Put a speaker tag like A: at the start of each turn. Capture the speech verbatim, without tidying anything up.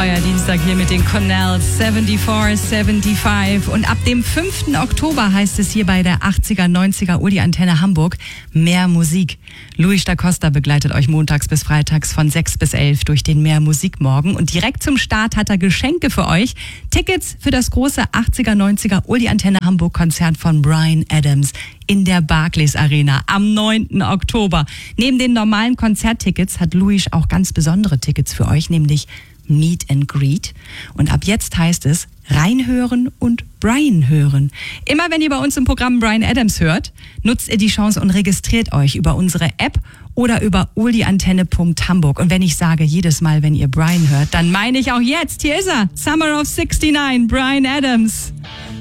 A: Euer Dienstag hier mit den Cornells vierundsiebzig fünfundsiebzig. Und ab dem fünften Oktober heißt es hier bei der achtziger neunziger Uli Antenne Hamburg mehr Musik. Luis da Costa begleitet euch montags bis freitags von sechs bis elf durch den Mehr Musik Morgen. Und direkt zum Start hat er Geschenke für euch. Tickets für das große achtziger neunziger Uli Antenne Hamburg Konzert von Bryan Adams in der Barclays Arena am neunten Oktober. Neben den normalen Konzerttickets hat Luis auch ganz besondere Tickets für euch, nämlich Meet and Greet. Und ab jetzt heißt es reinhören und Bryan hören. Immer wenn ihr bei uns im Programm Bryan Adams hört, nutzt ihr die Chance und registriert euch über unsere App oder über uliantenne punkt hamburg. Und wenn ich sage jedes Mal, wenn ihr Bryan hört, dann meine ich auch jetzt. Hier ist er, Summer of sixty-nine, Bryan Adams.